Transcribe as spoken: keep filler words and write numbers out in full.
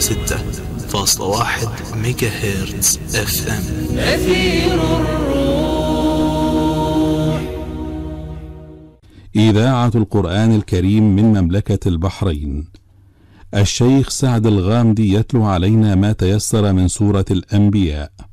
وستة فاصلة واحد ميجا هرتز اف ام. أثير الروح. إذاعة القرآن الكريم من مملكة البحرين. الشيخ سعد الغامدي يتلو علينا ما تيسر من سورة الأنبياء.